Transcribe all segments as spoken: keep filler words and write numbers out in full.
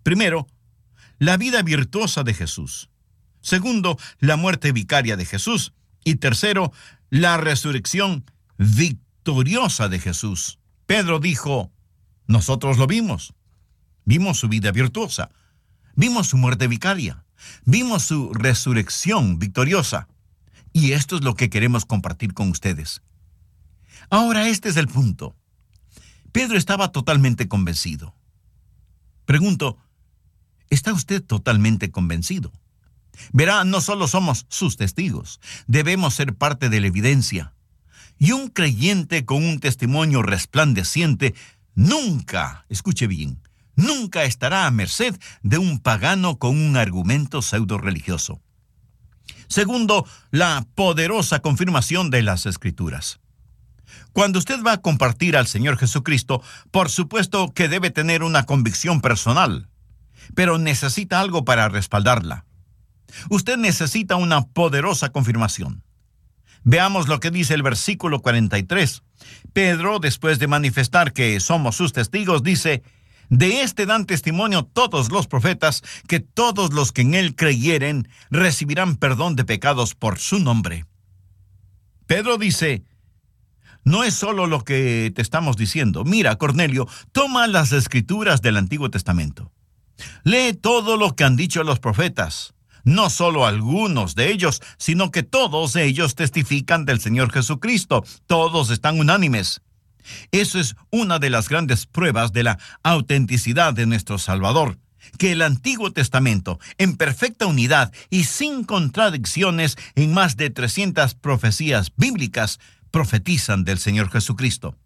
Primero, la vida virtuosa de Jesús. Segundo, la muerte vicaria de Jesús. Y tercero, la resurrección victoriosa de Jesús. Pedro dijo, nosotros lo vimos. Vimos su vida virtuosa. Vimos su muerte vicaria. Vimos su resurrección victoriosa. Y esto es lo que queremos compartir con ustedes. Ahora, este es el punto. Pedro estaba totalmente convencido. Pregunto, ¿está usted totalmente convencido? Verá, no solo somos sus testigos, debemos ser parte de la evidencia. Y un creyente con un testimonio resplandeciente nunca, escuche bien, nunca estará a merced de un pagano con un argumento pseudo-religioso. Segundo, la poderosa confirmación de las Escrituras. Cuando usted va a compartir al Señor Jesucristo, por supuesto que debe tener una convicción personal, pero necesita algo para respaldarla. Usted necesita una poderosa confirmación. Veamos lo que dice el versículo cuarenta y tres. Pedro, después de manifestar que somos sus testigos, dice, de este dan testimonio todos los profetas, que todos los que en él creyeren recibirán perdón de pecados por su nombre. Pedro dice, no es solo lo que te estamos diciendo. Mira, Cornelio, toma las Escrituras del Antiguo Testamento. Lee todo lo que han dicho los profetas. No solo algunos de ellos, sino que todos ellos testifican del Señor Jesucristo. Todos están unánimes. Eso es una de las grandes pruebas de la autenticidad de nuestro Salvador, que el Antiguo Testamento, en perfecta unidad y sin contradicciones en más de trescientas profecías bíblicas, profetizan del Señor Jesucristo.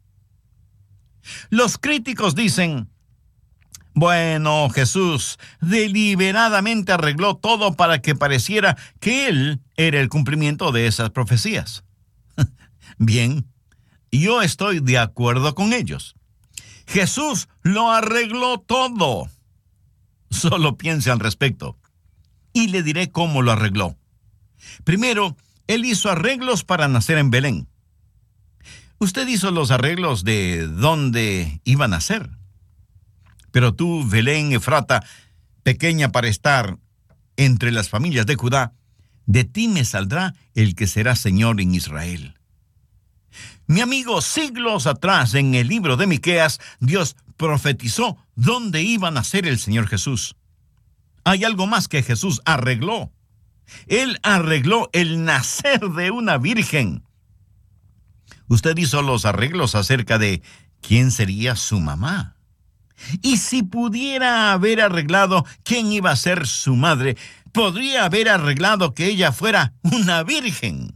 Los críticos dicen, bueno, Jesús deliberadamente arregló todo para que pareciera que Él era el cumplimiento de esas profecías. Bien, yo estoy de acuerdo con ellos. Jesús lo arregló todo. Solo piense al respecto. Y le diré cómo lo arregló. Primero, Él hizo arreglos para nacer en Belén. Usted hizo los arreglos de dónde iba a nacer. Pero tú, Belén Efrata, pequeña para estar entre las familias de Judá, de ti me saldrá el que será Señor en Israel. Mi amigo, siglos atrás en el libro de Miqueas, Dios profetizó dónde iba a nacer el Señor Jesús. Hay algo más que Jesús arregló. Él arregló el nacer de una virgen. Usted hizo los arreglos acerca de quién sería su mamá. Y si pudiera haber arreglado quién iba a ser su madre, podría haber arreglado que ella fuera una virgen.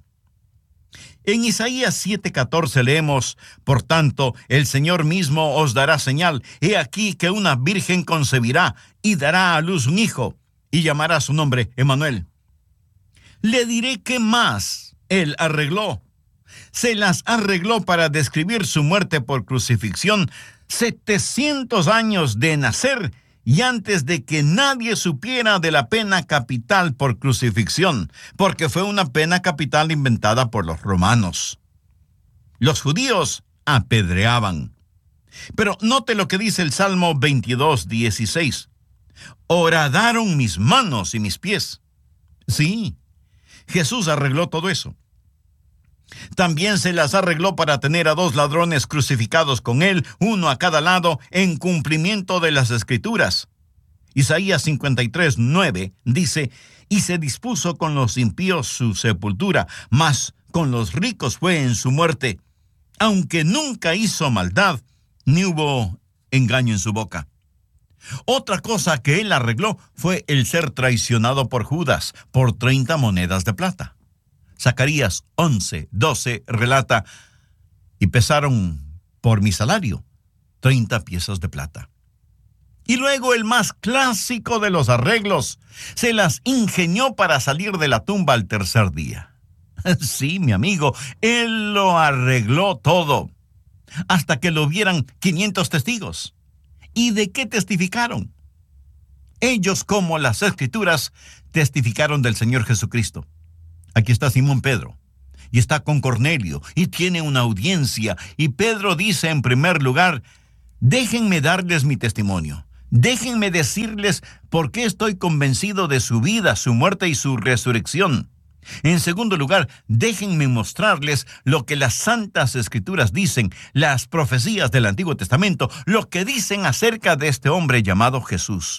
En Isaías siete catorce leemos, por tanto, el Señor mismo os dará señal. He aquí que una virgen concebirá y dará a luz un hijo, y llamará su nombre Emmanuel. Le diré qué más él arregló. Se las arregló para describir su muerte por crucifixión, setecientos años de nacer y antes de que nadie supiera de la pena capital por crucifixión, porque fue una pena capital inventada por los romanos. Los judíos apedreaban. Pero note lo que dice el Salmo veintidós, dieciséis. Horadaron mis manos y mis pies. Sí, Jesús arregló todo eso. También se las arregló para tener a dos ladrones crucificados con él, uno a cada lado, en cumplimiento de las Escrituras. Isaías cincuenta y tres, nueve dice, y se dispuso con los impíos su sepultura, mas con los ricos fue en su muerte, aunque nunca hizo maldad, ni hubo engaño en su boca. Otra cosa que él arregló fue el ser traicionado por Judas por treinta monedas de plata. Zacarías once, doce relata, y pesaron por mi salario treinta piezas de plata. Y luego el más clásico de los arreglos, se las ingenió para salir de la tumba al tercer día. Sí, mi amigo, él lo arregló todo, hasta que lo vieran quinientos testigos. ¿Y de qué testificaron? Ellos, como las Escrituras, testificaron del Señor Jesucristo. Aquí está Simón Pedro, y está con Cornelio, y tiene una audiencia, y Pedro dice en primer lugar, déjenme darles mi testimonio, Déjenme decirles por qué estoy convencido de su vida, su muerte y su resurrección. En segundo lugar, déjenme mostrarles lo que las Santas Escrituras dicen, las profecías del Antiguo Testamento, lo que dicen acerca de este hombre llamado Jesús.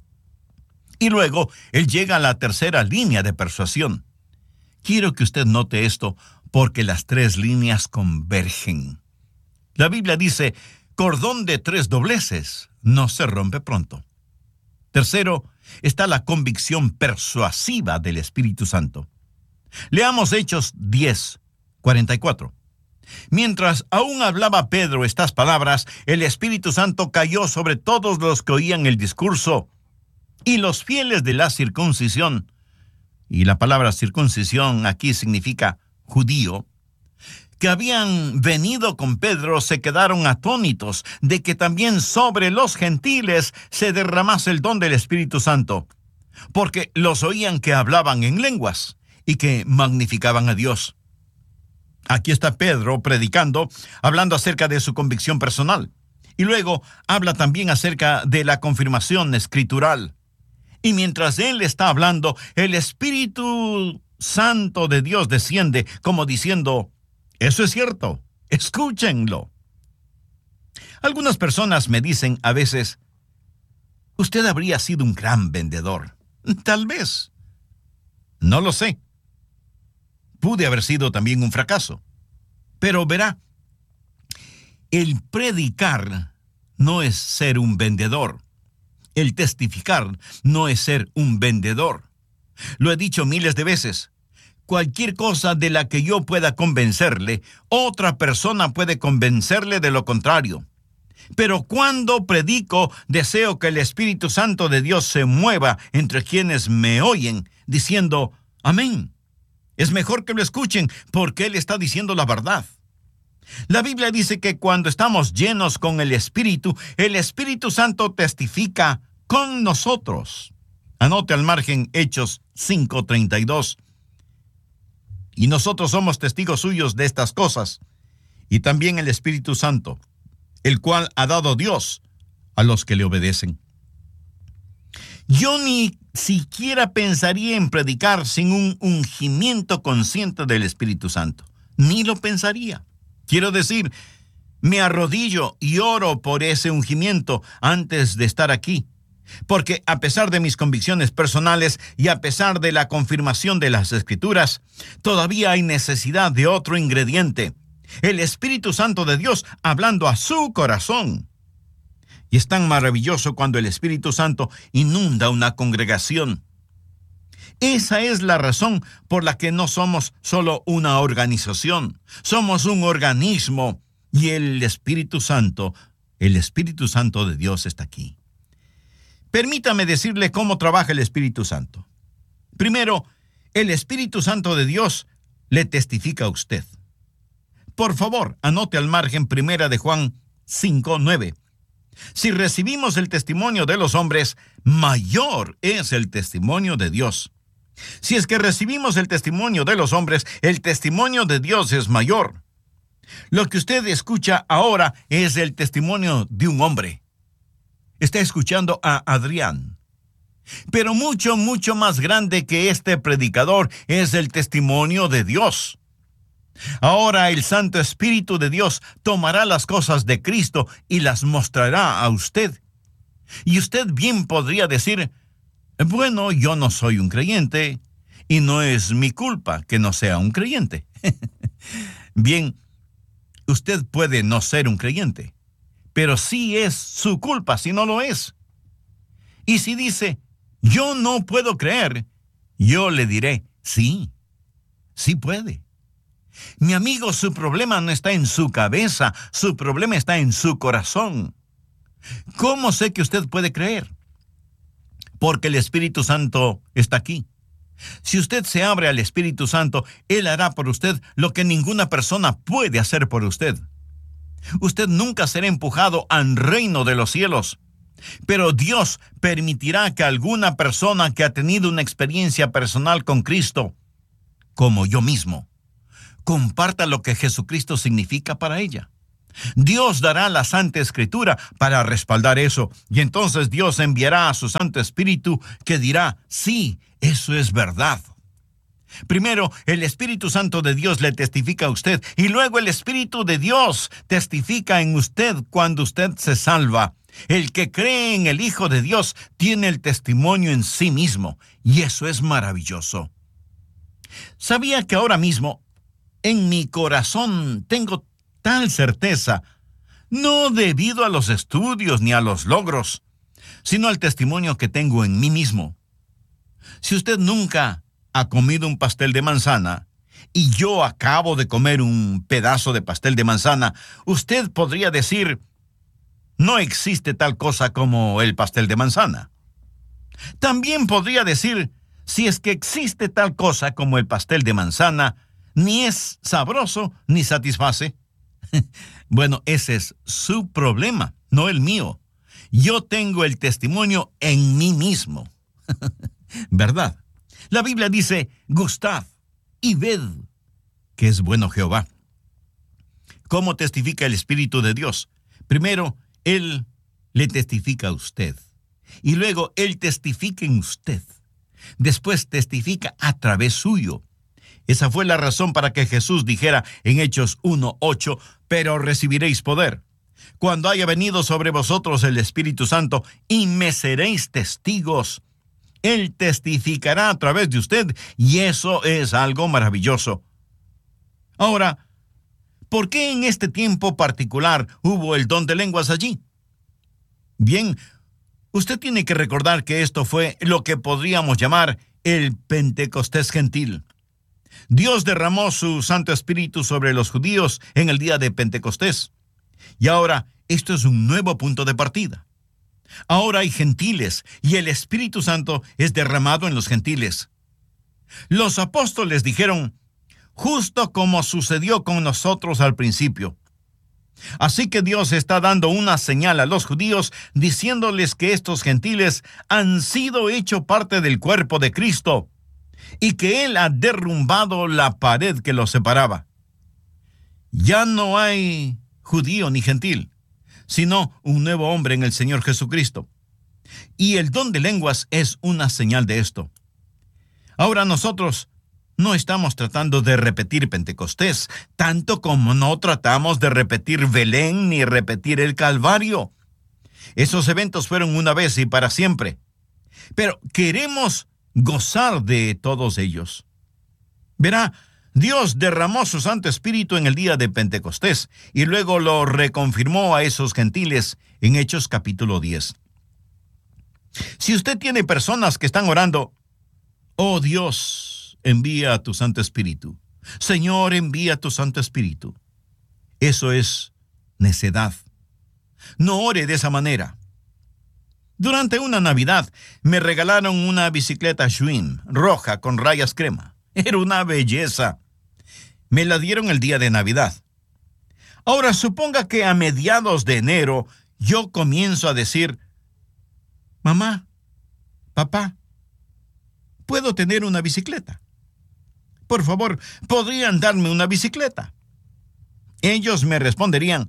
Y luego, él llega a la tercera línea de persuasión. Quiero que usted note esto, porque las tres líneas convergen. La Biblia dice, cordón de tres dobleces no se rompe pronto. Tercero, está la convicción persuasiva del Espíritu Santo. Leamos Hechos diez, cuarenta y cuatro. Mientras aún hablaba Pedro estas palabras, el Espíritu Santo cayó sobre todos los que oían el discurso, y los fieles de la circuncisión, y la palabra circuncisión aquí significa judío, que habían venido con Pedro, se quedaron atónitos de que también sobre los gentiles se derramase el don del Espíritu Santo, porque los oían que hablaban en lenguas y que magnificaban a Dios. Aquí está Pedro predicando, hablando acerca de su convicción personal, y luego habla también acerca de la confirmación escritural. Y mientras él está hablando, el Espíritu Santo de Dios desciende como diciendo, eso es cierto, escúchenlo. Algunas personas me dicen a veces, usted habría sido un gran vendedor. Tal vez. No lo sé. Pude haber sido también un fracaso. Pero verá, el predicar no es ser un vendedor. El testificar no es ser un vendedor. Lo he dicho miles de veces. Cualquier cosa de la que yo pueda convencerle, otra persona puede convencerle de lo contrario. Pero cuando predico, deseo que el Espíritu Santo de Dios se mueva entre quienes me oyen, diciendo, amén. Es mejor que lo escuchen, porque Él está diciendo la verdad. La Biblia dice que cuando estamos llenos con el Espíritu, el Espíritu Santo testifica con nosotros. Anote al margen Hechos cinco treinta y dos. Y nosotros somos testigos suyos de estas cosas, y también el Espíritu Santo, el cual ha dado Dios a los que le obedecen. Yo ni siquiera pensaría en predicar sin un ungimiento consciente del Espíritu Santo. Ni lo pensaría. Quiero decir, me arrodillo y oro por ese ungimiento antes de estar aquí. Porque a pesar de mis convicciones personales y a pesar de la confirmación de las Escrituras, todavía hay necesidad de otro ingrediente. El Espíritu Santo de Dios hablando a su corazón. Y es tan maravilloso cuando el Espíritu Santo inunda una congregación. Esa es la razón por la que no somos solo una organización. Somos un organismo y el Espíritu Santo, el Espíritu Santo de Dios está aquí. Permítame decirle cómo trabaja el Espíritu Santo. Primero, el Espíritu Santo de Dios le testifica a usted. Por favor, anote al margen primera de Juan cinco nueve. Si recibimos el testimonio de los hombres, mayor es el testimonio de Dios. Si es que recibimos el testimonio de los hombres, el testimonio de Dios es mayor. Lo que usted escucha ahora es el testimonio de un hombre. Está escuchando a Adrián. Pero mucho, mucho más grande que este predicador es el testimonio de Dios. Ahora el Santo Espíritu de Dios tomará las cosas de Cristo y las mostrará a usted. Y usted bien podría decir, bueno, yo no soy un creyente y no es mi culpa que no sea un creyente. Bien, usted puede no ser un creyente, pero sí es su culpa si no lo es. Y si dice, yo no puedo creer, yo le diré, sí, sí puede. Mi amigo, su problema no está en su cabeza, su problema está en su corazón. ¿Cómo sé que usted puede creer? Porque el Espíritu Santo está aquí. Si usted se abre al Espíritu Santo, Él hará por usted lo que ninguna persona puede hacer por usted. Usted nunca será empujado al reino de los cielos, pero Dios permitirá que alguna persona que ha tenido una experiencia personal con Cristo, como yo mismo, comparta lo que Jesucristo significa para ella. Dios dará la Santa Escritura para respaldar eso, y entonces Dios enviará a su Santo Espíritu que dirá, sí, eso es verdad. Primero, el Espíritu Santo de Dios le testifica a usted, y luego el Espíritu de Dios testifica en usted cuando usted se salva. El que cree en el Hijo de Dios tiene el testimonio en sí mismo, y eso es maravilloso. ¿Sabía que ahora mismo, en mi corazón, tengo tal certeza, no debido a los estudios ni a los logros, sino al testimonio que tengo en mí mismo? Si usted nunca ha comido un pastel de manzana, y yo acabo de comer un pedazo de pastel de manzana, usted podría decir, no existe tal cosa como el pastel de manzana. También podría decir, si es que existe tal cosa como el pastel de manzana, ni es sabroso ni satisface. Bueno, ese es su problema, no el mío. Yo tengo el testimonio en mí mismo. ¿Verdad? La Biblia dice, gustad y ved que es bueno Jehová. ¿Cómo testifica el Espíritu de Dios? Primero, Él le testifica a usted. Y luego, Él testifica en usted. Después testifica a través suyo. Esa fue la razón para que Jesús dijera en Hechos uno ocho, pero recibiréis poder cuando haya venido sobre vosotros el Espíritu Santo, y me seréis testigos. Él testificará a través de usted, y eso es algo maravilloso. Ahora, ¿por qué en este tiempo particular hubo el don de lenguas allí? Bien, usted tiene que recordar que esto fue lo que podríamos llamar el Pentecostés gentil. Dios derramó su Santo Espíritu sobre los judíos en el día de Pentecostés. Y ahora, esto es un nuevo punto de partida. Ahora hay gentiles, y el Espíritu Santo es derramado en los gentiles. Los apóstoles dijeron, justo como sucedió con nosotros al principio. Así que Dios está dando una señal a los judíos, diciéndoles que estos gentiles han sido hecho parte del cuerpo de Cristo, y que Él ha derrumbado la pared que los separaba. Ya no hay judío ni gentil, sino un nuevo hombre en el Señor Jesucristo. Y el don de lenguas es una señal de esto. Ahora nosotros no estamos tratando de repetir Pentecostés, tanto como no tratamos de repetir Belén ni repetir el Calvario. Esos eventos fueron una vez y para siempre. Pero queremos gozar de todos ellos. Verá, Dios derramó su Santo Espíritu en el día de Pentecostés y luego lo reconfirmó a esos gentiles en Hechos capítulo diez. Si usted tiene personas que están orando, oh Dios, envía a tu Santo Espíritu. Señor, envía a tu Santo Espíritu. Eso es necedad. No ore de esa manera. Durante una Navidad me regalaron una bicicleta Schwinn roja con rayas crema. Era una belleza. Me la dieron el día de Navidad. Ahora suponga que a mediados de enero yo comienzo a decir, mamá, papá, ¿puedo tener una bicicleta? Por favor, ¿podrían darme una bicicleta? Ellos me responderían,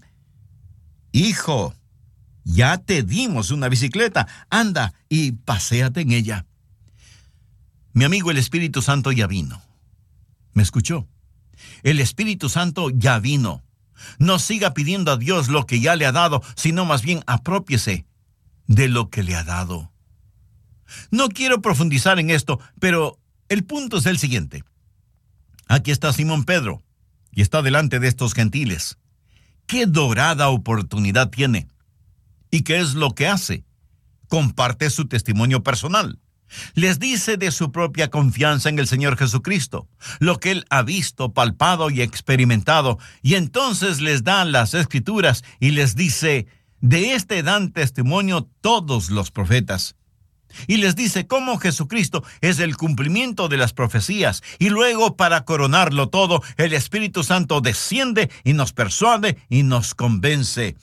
hijo, ya te dimos una bicicleta, anda y paséate en ella. Mi amigo, el Espíritu Santo ya vino. ¿Me escuchó? El Espíritu Santo ya vino. No siga pidiendo a Dios lo que ya le ha dado, sino más bien apropiese de lo que le ha dado. No quiero profundizar en esto, pero el punto es el siguiente. Aquí está Simón Pedro, y está delante de estos gentiles. ¡Qué dorada oportunidad tiene! ¿Y qué es lo que hace? Comparte su testimonio personal. Les dice de su propia confianza en el Señor Jesucristo, lo que Él ha visto, palpado y experimentado, y entonces les da las Escrituras y les dice, de este dan testimonio todos los profetas. Y les dice cómo Jesucristo es el cumplimiento de las profecías, y luego para coronarlo todo, el Espíritu Santo desciende y nos persuade y nos convence.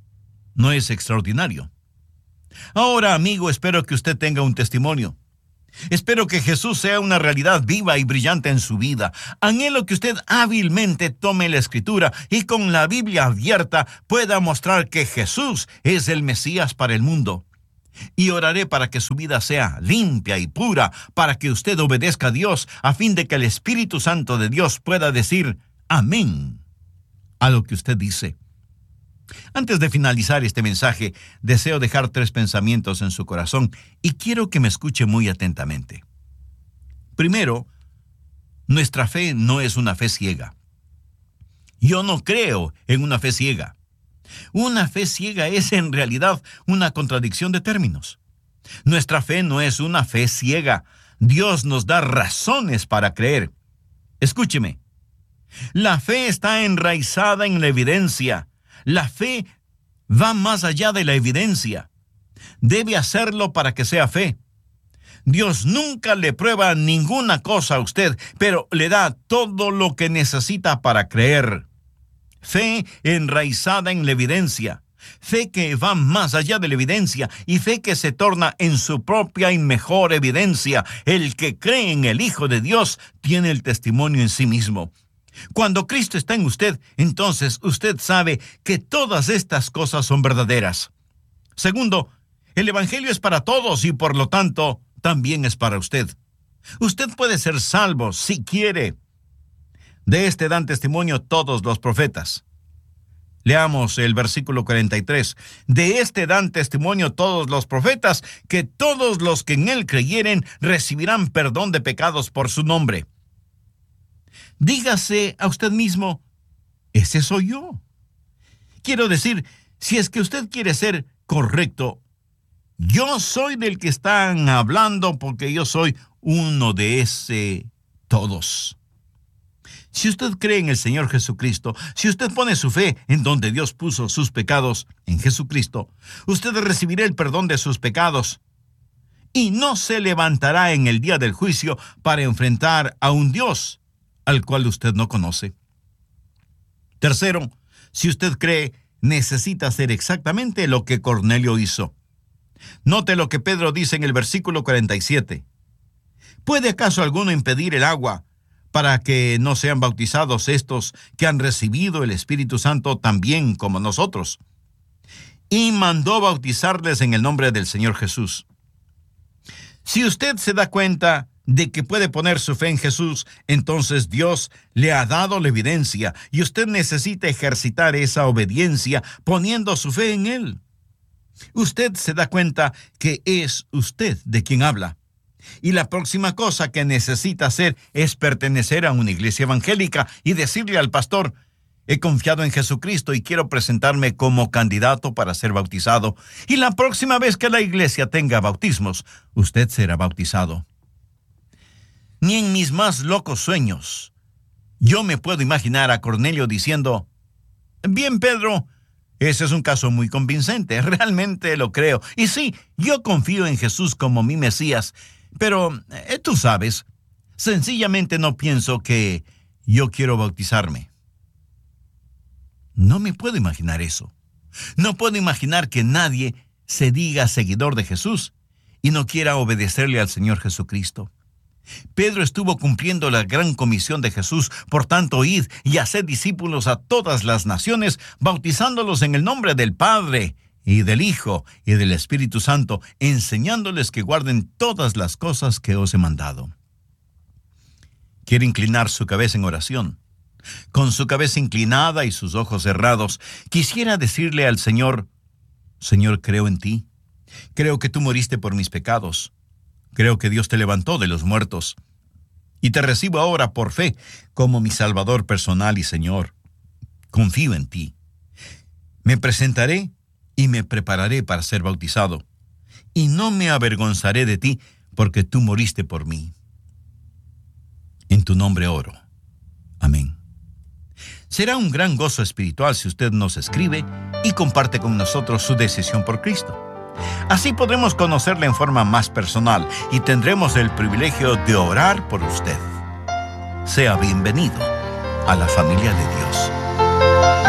¿No es extraordinario? Ahora, amigo, espero que usted tenga un testimonio. Espero que Jesús sea una realidad viva y brillante en su vida. Anhelo que usted hábilmente tome la Escritura y con la Biblia abierta pueda mostrar que Jesús es el Mesías para el mundo. Y oraré para que su vida sea limpia y pura, para que usted obedezca a Dios, a fin de que el Espíritu Santo de Dios pueda decir amén a lo que usted dice. Antes de finalizar este mensaje, deseo dejar tres pensamientos en su corazón y quiero que me escuche muy atentamente. Primero, nuestra fe no es una fe ciega. Yo no creo en una fe ciega. Una fe ciega es en realidad una contradicción de términos. Nuestra fe no es una fe ciega. Dios nos da razones para creer. Escúcheme. La fe está enraizada en la evidencia. La fe va más allá de la evidencia. Debe hacerlo para que sea fe. Dios nunca le prueba ninguna cosa a usted, pero le da todo lo que necesita para creer. Fe enraizada en la evidencia. Fe que va más allá de la evidencia y fe que se torna en su propia y mejor evidencia. El que cree en el Hijo de Dios tiene el testimonio en sí mismo. Cuando Cristo está en usted, entonces usted sabe que todas estas cosas son verdaderas. Segundo, el Evangelio es para todos y por lo tanto también es para usted. Usted puede ser salvo si quiere. De este dan testimonio todos los profetas. Leamos el versículo cuarenta y tres. De este dan testimonio todos los profetas, que todos los que en él creyeren recibirán perdón de pecados por su nombre. Dígase a usted mismo, ese soy yo. Quiero decir, si es que usted quiere ser correcto, yo soy del que están hablando porque yo soy uno de ese todos. Si usted cree en el Señor Jesucristo, si usted pone su fe en donde Dios puso sus pecados, en Jesucristo, usted recibirá el perdón de sus pecados y no se levantará en el día del juicio para enfrentar a un Dios al cual usted no conoce. Tercero, si usted cree, necesita hacer exactamente lo que Cornelio hizo. Note lo que Pedro dice en el versículo cuarenta y siete. ¿Puede acaso alguno impedir el agua para que no sean bautizados estos que han recibido el Espíritu Santo también como nosotros? Y mandó bautizarles en el nombre del Señor Jesús. Si usted se da cuenta de que puede poner su fe en Jesús, entonces Dios le ha dado la evidencia y usted necesita ejercitar esa obediencia poniendo su fe en Él. Usted se da cuenta que es usted de quien habla. Y la próxima cosa que necesita hacer es pertenecer a una iglesia evangélica y decirle al pastor, he confiado en Jesucristo y quiero presentarme como candidato para ser bautizado. Y la próxima vez que la iglesia tenga bautismos, usted será bautizado. Ni en mis más locos sueños yo me puedo imaginar a Cornelio diciendo, bien, Pedro, ese es un caso muy convincente, realmente lo creo. Y sí, yo confío en Jesús como mi Mesías, pero eh, tú sabes, sencillamente no pienso que yo quiero bautizarme. No me puedo imaginar eso. No puedo imaginar que nadie se diga seguidor de Jesús y no quiera obedecerle al Señor Jesucristo. Pedro estuvo cumpliendo la gran comisión de Jesús, por tanto, id y haced discípulos a todas las naciones, bautizándolos en el nombre del Padre, y del Hijo, y del Espíritu Santo, enseñándoles que guarden todas las cosas que os he mandado. Quiere inclinar su cabeza en oración. Con su cabeza inclinada y sus ojos cerrados, quisiera decirle al Señor, Señor, creo en ti. Creo que tú moriste por mis pecados. Creo que Dios te levantó de los muertos. Y te recibo ahora por fe como mi Salvador personal y Señor. Confío en ti. Me presentaré y me prepararé para ser bautizado. Y no me avergonzaré de ti, porque tú moriste por mí. En tu nombre oro. Amén. Será un gran gozo espiritual si usted nos escribe y comparte con nosotros su decisión por Cristo. Así podremos conocerle en forma más personal y tendremos el privilegio de orar por usted. Sea bienvenido a la familia de Dios.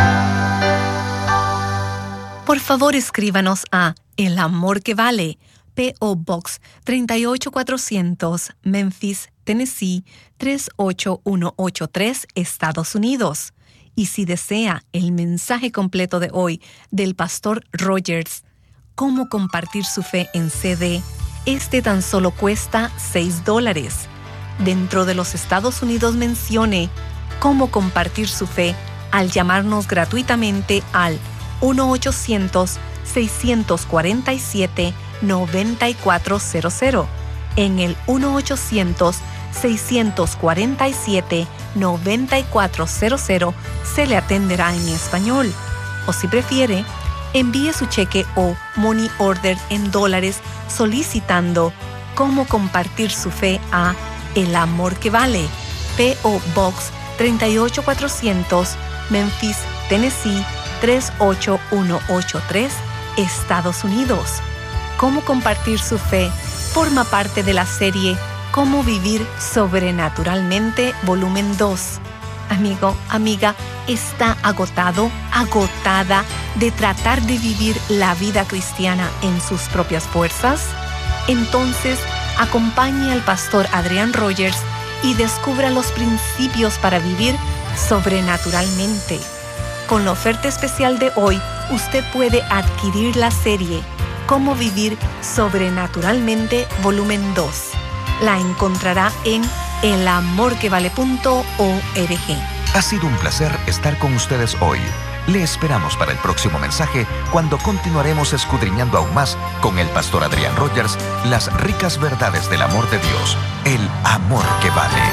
Por favor, escríbanos a El Amor que Vale, P O Box tres ocho cuatrocientos, Memphis, Tennessee tres ocho uno ocho tres, Estados Unidos. Y si desea el mensaje completo de hoy del Pastor Rogers, Cómo compartir su fe en C D, este tan solo cuesta seis dólares. Dentro de los Estados Unidos mencione Cómo compartir su fe al llamarnos gratuitamente al uno ochocientos, seis cuatro siete, nueve cuatro cero cero. En el uno ochocientos, seis cuatro siete, nueve cuatro cero cero se le atenderá en español. O si prefiere, envíe su cheque o money order en dólares solicitando Cómo compartir su fe a El Amor que Vale, P O Box tres ocho cuatrocientos, Memphis, Tennessee tres ocho uno ocho tres, Estados Unidos. Cómo compartir su fe forma parte de la serie Cómo vivir sobrenaturalmente, volumen dos. Amigo, amiga, ¿está agotado, agotada de tratar de vivir la vida cristiana en sus propias fuerzas? Entonces, acompañe al pastor Adrián Rogers y descubra los principios para vivir sobrenaturalmente. Con la oferta especial de hoy, usted puede adquirir la serie Cómo vivir sobrenaturalmente, volumen dos. La encontrará en el amor que vale punto org. Ha sido un placer estar con ustedes hoy. Le esperamos para el próximo mensaje, cuando continuaremos escudriñando aún más con el pastor Adrián Rogers las ricas verdades del amor de Dios, el amor que vale.